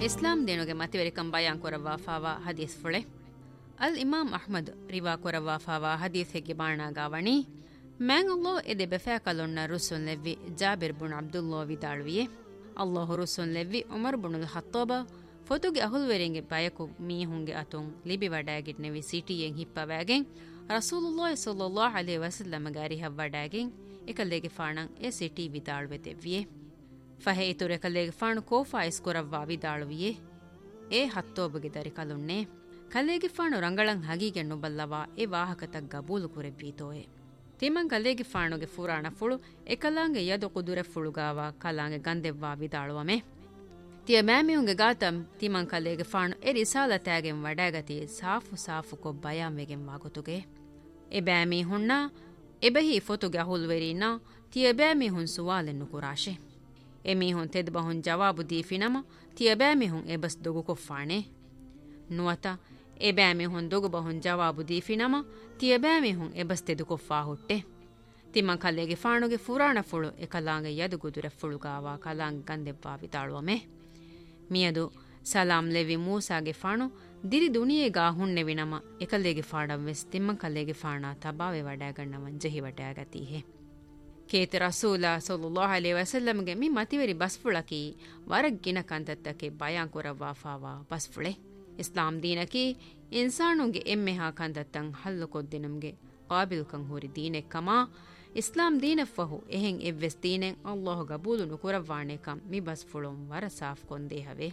ಇಸ್ಲಾಂ ದೇನುಗೆ ಮತಿವೆರಿಕಂ ಬಯಾನ್ Korava fava ಹದೀಸ್ ಫುಳೆ ಅಲ್ ಇಮಾಮ್ Ahmed Riva Korava fava ಹದೀಸ್ ಹೆಗ್ಗೆ ಬಾಣಾಗಾವಣಿ ಮ್ಯಾಂಗಲ್ಲೋ ಎದೆ ಬೆಫಾಕಲೊನ್ನ ರುಸುನ್ ಲೆವ್ವಿ ಜಾಬಿರ್ ಬುನ್ ಅಬ್ದುಲ್ಲೋ ವಿದಾಳುವಿಯೆ ಅಲ್ಲಾಹು ರುಸುನ್ ಲೆವ್ವಿ Umar ಬುನುಲ್ ಹತ್ತೋಬ ಫೊತುಗೆ ಅಹುಲ್ವೆರೆಂಗೆ ಬಯಕು ಮೀಹುಂಗೆ ಅತುಂ Libby ವಡಾಗಿಟ್ನೆವಿ ಸಿಟಿಯೆಂ ಹಿಪ್ಪವಾಗೆಂ ರಸೂಲುಲ್ಲಾಹ್ ಸಲ್ಲಲ್ಲಾಹು ಅಲೈಹಿ ವಸಲ್ಲಂ ಗಾರಿ ಹವ್ವಡಾಗೆಂ ಎಕಲ್ಲೆಗೆ ಫಾಣಂ A city ವಿದಾಳುವೆತೆವ್ವಿಯೆ ಫಹೆ ಇತುರೆ ಕಲ್ಲೆಗೆ ಫಾಣು ಕೋಫಾ ಇಸ್ಕೊರವ್ವಾ ವಿದಾಳುವಿಯೆ A ಹತ್ತೋಬಗೆ Dari ಕಲುನ್ನೆ ಕಲ್ಲೆಗೆ ಫಾಣು ರಂಗಳಂ ಹಗೀಗೆ ನುಬಲ್ಲವಾ A ವಾಹಕತಗ್ ಗಬೂಲು ಕುರೆವ್ವೀತೋಯೆ ತಿಮಂ ಕಲ್ಲೆಗೆ ಫಾಣುಗೆ ಫುರಾಣ ಫುಳು ಎಕಲಾಂಗೆ Yadu ಕುದುರೆ ಫುಳುಗಾವ ಕಲಾಂಗೆ ಗಂದೆವ್ವಾ ವಿದಾಳುವಮೆ ತಿಯ ಮ್ಯಾಮಿಯುಂಗೆ ಗಾತಂ ತಿಮಂ ಕಲ್ಲೆಗೆ ಫಾಣು A ರಿಸಾಲತಾಗೆಂ ವಡಾಗತಿ SAAF ಕೊಬ್ ಬಯಾಂವೆಗೆಂ ವಾಗುತುಗೆ A ಬ್ಯಾಮಿ ಹುಣ್ಣ ಎಬಹಿ ಫೊತುಗೆ ಅಹುಲ್ವೆರೀನ ತಿಯ ಬ್ಯಾಮಿ ಹುನ್ ಸುವಾಲೆನ್ನು ಕುರಾಶೆ ಎಮೀಹುನ್ ತೆದ್ಬಹುನ್ ಜವಾಬು ದೀಫಿನಮ ತಿಯ ಬ್ಯಾಮಿಹುನ್ ಎಬಸ್ ದೊಗು ಕೊಫ್ಫಾಣೆ ನುವತ A ಬ್ಯಾಮಿಹುನ್ ದೊಗುಬಹುನ್ ಜವಾಬು ದೀಫಿನಮ ತಿಯ ಬ್ಯಾಮಿಹುನ್ ಎಬಸ್ ತೆದು ಕೊಫ್ಫಾ ಹುಟ್ಟೆ ತಿಮ್ಮಂ ಕಲ್ಲೆಗೆ ಫಾಣುಗೆ ಫುರಾಣ ಫುಳು A ಕಲಾಂಗೆ Yadu ಗುದುರೆ ಫುಳುಗಾವ ಕಲಾಂಗೆ ಗಂದೆವ್ವಾ ವಿತಾಳುವಮೆ ಮಿಯದು Salam levy ಮೂಸಾಗೆ ಫಾಣು ದಿರಿ ದುನಿಯೆಗಾ ಹುಣ್ಣೆವಿನಮ ಎಕಲ್ಲೆಗೆ ಫಾಣಂ ವೆಸ್ ತಿಮ್ಮಂ ಕಲ್ಲೆಗೆ ಫಾಣ ತಬಾವೆ ವಡಾಗಣ್ಣವನ್ ಜಹಿ ವಡಾಗತೀಹೆ Keta ರಸೂಲ ಸಲ್ಲಲ್ಲಾಹು ಅಲೈಹಿ ವಸಲ್ಲಂಗೆ me ಮತಿವೆರಿ ಬಸ್ಫುಳಕಿ ವರಗ್ಗಿನ ಕಂತತ್ತಕ್ಕೆ ಬಯಾನ್ ಕೊರವ್ವಾ fava ಬಸ್ಫುಳೆ ಇಸ್ಲಾಂ ದೀನಕಿ ಇನ್ಸಾನುಗೆ ಎಮ್ಮೆ ಹಾ ಕಂತತ್ತಂ ಹಲ್ಲು ಕೊದ್ದಿನಂಗೆ ಕಾಬಿಲ್ ಕಂ ಹೂರಿ ದೀನೆ ಕಮಾ ಇಸ್ಲಾಂ ದೀನ ಫಹು ಎಹೆಂ ಎವ್ವೆಸ್ ದೀನೆಂ ಅಲ್ಲಾಹು ಗಬೂಲು ನುಕುರವ್ವಾಣೆ ಕಂ ಮಿ ಬಸ್ಫುಳುಂ ವರ ಸಾಫ್ ಕೊಂದೇ ಹವೆ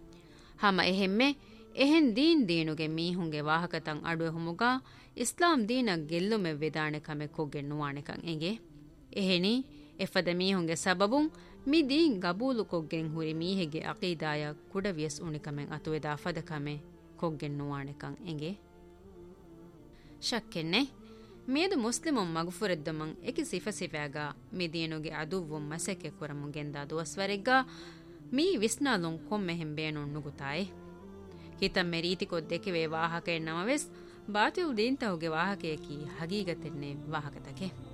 ಹಮ ಎಹೆಮ್ಮೆ ಎಹೆನ್ ದೀನುಗೆ ಮೀಹುಂಗೆ ವಾಹಕತಂ ಅಡುವೆ ಹುಮುಗಾ ಇಸ್ಲಾಂ ದೀನ ಗೆಲ್ಲುಮೆ ವೆದಾಣೆ ಕಮೆ ಕೊಗ್ಗೆ ನುವಾಣೆ ಕಂ ಎಂಗೆ ಎಹೆನಿ ಎಫದ ಮೀಹುಂಗೆ ಸಬಬುಂ ಮಿ ದೀನ್ ಗಬೂಲು ಕೊಗ್ಗೆಂ ಹುರಿ ಮೀಹೆಗೆ ಅಕೀದಾಯ ಕುಡವಿಯಸ್ ಉಣಿಕಮೆಂ ಅತುವೆದಾ ಫದಕಮೆ ಕೊಗ್ಗೆಂ ನುವಾಣೆಕಂ ಎಂಗೆ ಶಕ್ಕೆನ್ನೆ ಮೇದು ಮುಸ್ಲಿಮುಂ ಮಗಫುರೆದ್ದಮಂ ಎಕಿ ಸಿಫಸಿಫಾಗ ಮಿ ದೀನುಗೆ ಅದುವ್ವುಂ ಮಸೆಕೆ ಕುರಮುಂ ಗೆಂದಾ ದುವಸ್ವರೆಗ್ಗ ಮೀ ವಿಸ್ನಾಲುಂ ಕೊಮ್ಮೆ ಹೆಂಬೇಣುಂ ನುಗುತಾಯೆ ಹಿತಮ್ಮೆ ರೀತಿ ಕೊದ್ದೆಕೆ ವೇ ವಾಹಕೆ ನಮವೆಸ್ ಬಾತಿಲ್ ದೀನ್ ತಹುಗೆ ವಾಹಕೆಯಕಿ ಹಗೀಗತೆನ್ನೆ ವಾಹಕತಕೆ